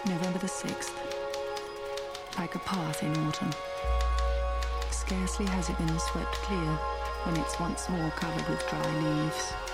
November the 6th. Like a path in autumn. Scarcely has it been swept clear when it's once more covered with dry leaves.